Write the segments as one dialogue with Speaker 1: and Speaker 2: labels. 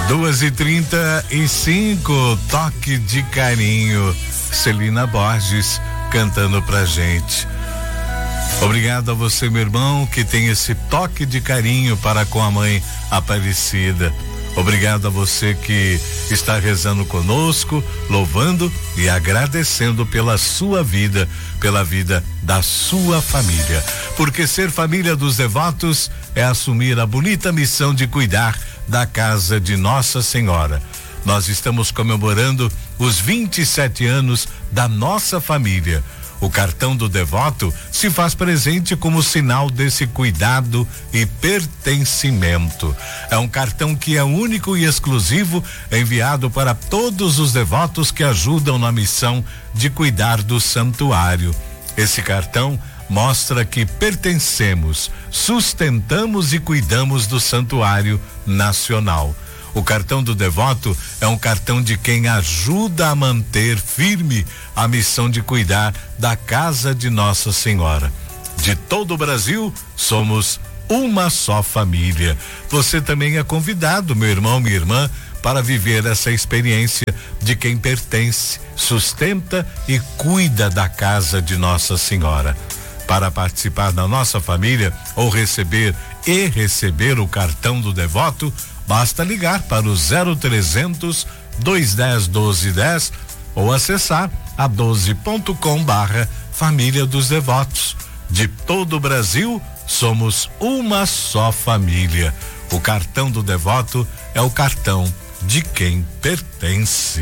Speaker 1: 2h35, toque de carinho. Celina Borges cantando pra gente. Obrigado a você, meu irmão, que tem esse toque de carinho para com a mãe Aparecida. Obrigado a você que está rezando conosco, louvando e agradecendo pela sua vida, pela vida da sua família. Porque ser família dos devotos é assumir a bonita missão de cuidar da casa de Nossa Senhora. Nós estamos comemorando os 27 anos da nossa família. O cartão do devoto se faz presente como sinal desse cuidado e pertencimento. É um cartão que é único e exclusivo, enviado para todos os devotos que ajudam na missão de cuidar do santuário. Esse cartão mostra que pertencemos, sustentamos e cuidamos do santuário nacional. O cartão do devoto é um cartão de quem ajuda a manter firme a missão de cuidar da casa de Nossa Senhora. De todo o Brasil, somos uma só família. Você também é convidado, meu irmão, minha irmã, para viver essa experiência de quem pertence, sustenta e cuida da casa de Nossa Senhora. Para participar da nossa família ou receber o cartão do devoto, basta ligar para o 0300 210 1210 ou acessar a 12.com/família dos devotos. De todo o Brasil, somos uma só família. O cartão do devoto é o cartão de quem pertence.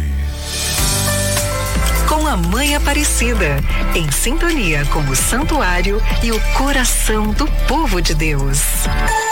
Speaker 2: Com a Mãe Aparecida, em sintonia com o santuário e o coração do povo de Deus.